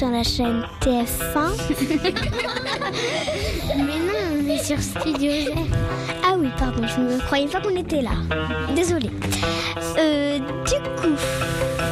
sur la chaîne TF1. Mais non, on est sur Studio G. Ah oui, pardon, je ne croyais pas qu'on était là. Désolée.